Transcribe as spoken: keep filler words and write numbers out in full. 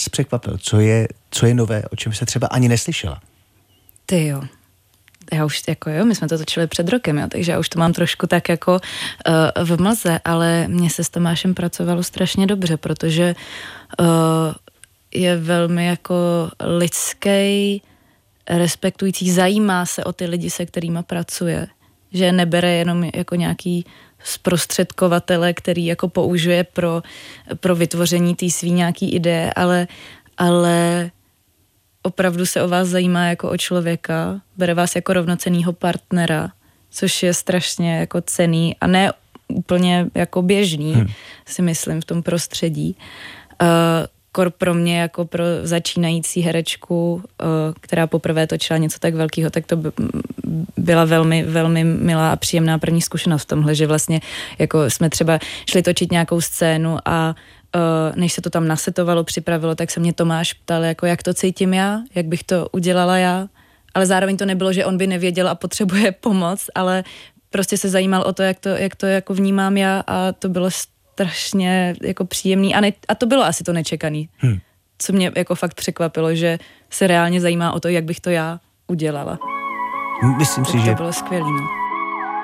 vás překvapil? Co je, co je nové, o čem se třeba ani neslyšela? Ty jo. Já už jako jo, my jsme to točili před rokem, jo, takže já už to mám trošku tak jako uh, v mlze, ale mně se s Tomášem pracovalo strašně dobře, protože uh, je velmi jako lidský, respektující, zajímá se o ty lidi, se kterýma pracuje, že nebere jenom jako nějaký zprostředkovatele, který jako použije pro, pro vytvoření té svý nějaký ideje, ale, ale opravdu se o vás zajímá jako o člověka, bere vás jako rovnocennýho partnera, což je strašně jako cenný a ne úplně jako běžný, hmm. si myslím, v tom prostředí. Uh, kor pro mě jako pro začínající herečku, uh, která poprvé točila něco tak velkého, tak to by, byla velmi, velmi milá a příjemná první zkušenost v tomhle, že vlastně jako jsme třeba šli točit nějakou scénu a Uh, než se to tam nasetovalo, připravilo, tak se mě Tomáš ptal, jako jak to cítím já, jak bych to udělala já, ale zároveň to nebylo, že on by nevěděl a potřebuje pomoc, ale prostě se zajímal o to, jak to, jak to jako vnímám já a to bylo strašně jako příjemný a, ne, a to bylo asi to nečekaný, hmm. co mě jako fakt překvapilo, že se reálně zajímá o to, jak bych to já udělala. Myslím tak si, to že bylo skvělý, no.